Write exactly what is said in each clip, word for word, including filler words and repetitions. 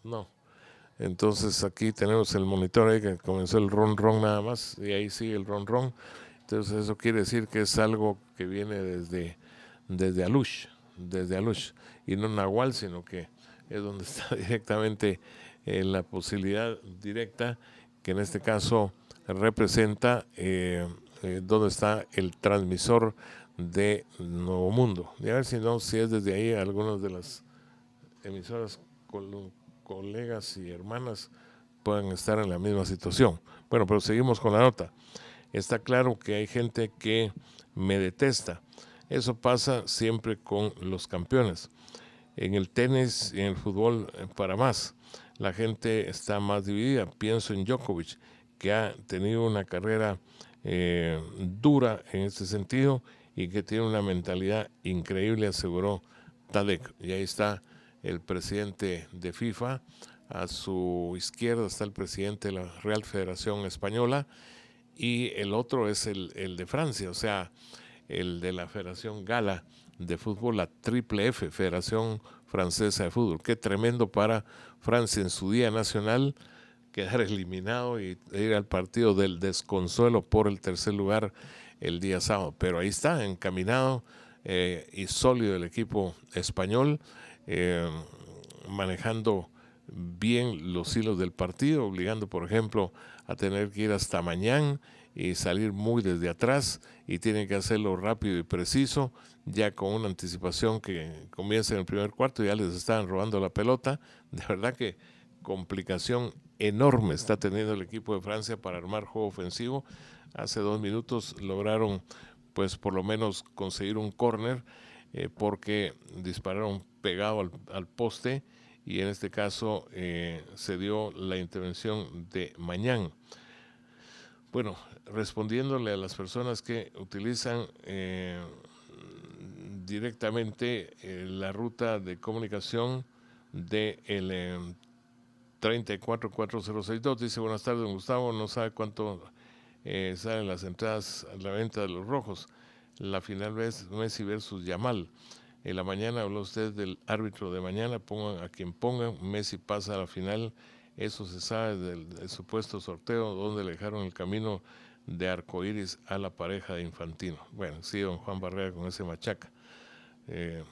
no. Entonces aquí tenemos el monitor ahí que comenzó el ron ron nada más y ahí sigue el ron ron. Entonces eso quiere decir que es algo que viene desde, desde Alush, desde Alush, y no Nahual, sino que es donde está directamente eh, la posibilidad directa, que en este caso representa eh, eh, donde está el transmisor de Nuevo Mundo. Y a ver si no, si es desde ahí algunas de las emisoras con colegas y hermanas puedan estar en la misma situación. Bueno, pero seguimos con la nota. Está claro que hay gente que me detesta. Eso pasa siempre con los campeones. En el tenis y en el fútbol, para más. La gente está más dividida. Pienso en Djokovic, que ha tenido una carrera eh, dura en este sentido y que tiene una mentalidad increíble, aseguró Tadek. Y ahí está el presidente de FIFA. A su izquierda está el presidente de la Real Federación Española y el otro es el, el de Francia, o sea, el de la Federación Gala de Fútbol, la Triple F, Federación Francesa de Fútbol. Qué tremendo para Francia en su día nacional quedar eliminado y ir al partido del desconsuelo por el tercer lugar el día sábado. Pero ahí está, encaminado eh, y sólido el equipo español, eh, manejando bien los hilos del partido, obligando, por ejemplo, a tener que ir hasta mañana y salir muy desde atrás, y tienen que hacerlo rápido y preciso, ya con una anticipación que comienza en el primer cuarto, ya les estaban robando la pelota. De verdad que complicación enorme está teniendo el equipo de Francia para armar juego ofensivo. Hace dos minutos lograron, pues, por lo menos conseguir un córner, eh, porque dispararon pegado al, al poste, y en este caso eh, se dio la intervención de Mañán. Bueno, respondiéndole a las personas que utilizan eh, directamente eh, la ruta de comunicación de el eh, treinta y cuatro cuatro cero seis dos, dice: buenas tardes, don Gustavo, no sabe cuánto eh, salen las entradas a la venta de los rojos. La final es Messi versus Yamal. En la mañana habló usted del árbitro de mañana, pongan a quien pongan, Messi pasa a la final. Eso se sabe del, del supuesto sorteo donde le dejaron el camino de arcoíris a la pareja de Infantino. Bueno, sí, don Juan Barrera con ese machaca. Eh,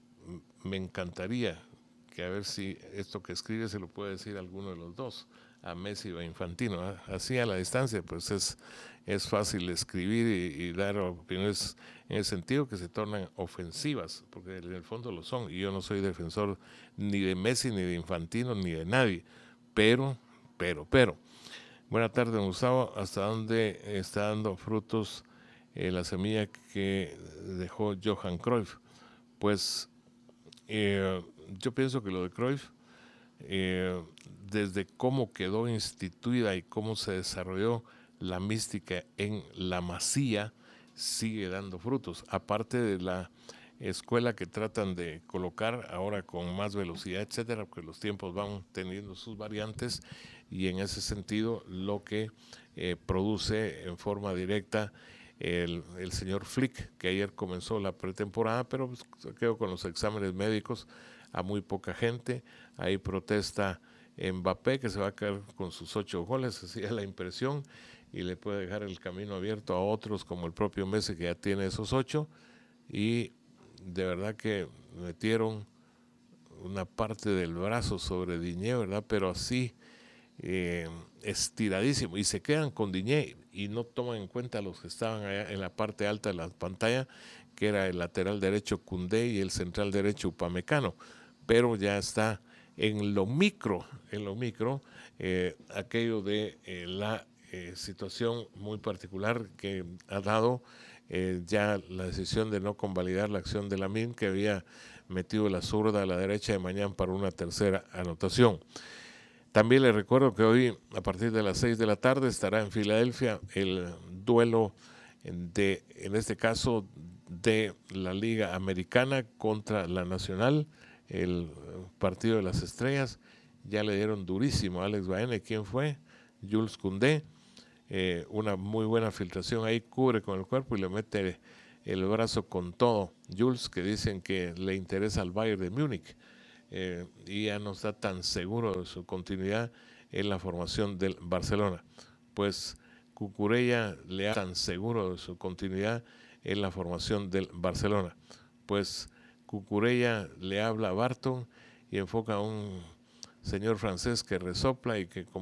me encantaría que a ver si esto que escribe se lo puede decir a alguno de los dos, a Messi o a Infantino. ¿eh? Así a la distancia, pues es, es fácil escribir y, y dar opiniones en el sentido que se tornan ofensivas, porque en el fondo lo son. Y yo no soy defensor ni de Messi, ni de Infantino, ni de nadie. Pero, pero, pero. Buena tarde, Gustavo. ¿Hasta dónde está dando frutos eh, la semilla que dejó Johan Cruyff? Pues eh, yo pienso que lo de Cruyff, eh, desde cómo quedó instituida y cómo se desarrolló la mística en la Masía, sigue dando frutos. Aparte de la escuela que tratan de colocar ahora con más velocidad, etcétera, porque los tiempos van teniendo sus variantes, y en ese sentido lo que eh, produce en forma directa el, el señor Flick, que ayer comenzó la pretemporada, pero pues, quedó con los exámenes médicos a muy poca gente. Ahí protesta Mbappé, que se va a quedar con sus ocho goles, así es la impresión, y le puede dejar el camino abierto a otros como el propio Messi, que ya tiene esos ocho. Y de verdad que metieron una parte del brazo sobre Diñé, ¿verdad? Pero así, eh, estiradísimo, y se quedan con Diñé y no toman en cuenta a los que estaban allá en la parte alta de la pantalla, que era el lateral derecho Koundé y el central derecho Upamecano. Pero ya está en lo micro, en lo micro, eh, aquello de eh, la eh, situación muy particular que ha dado eh, ya la decisión de no convalidar la acción de Lamine, que había metido la zurda a la derecha de Mañán para una tercera anotación. También les recuerdo que hoy, a partir de las seis de la tarde, estará en Filadelfia el duelo de, en este caso, de la Liga Americana contra la Nacional, el partido de las estrellas. Ya le dieron durísimo a Alex Baena. ¿Quién fue? Jules Koundé. Eh, una muy buena filtración ahí, cubre con el cuerpo y le mete el brazo con todo. Jules, que dicen que le interesa al Bayern de Múnich. eh, y ya no está tan seguro de su continuidad en la formación del Barcelona. Pues Cucurella le habla tan seguro de su continuidad en la formación del Barcelona. Pues Cucurella le habla a Barton y enfoca a un señor francés que resopla y que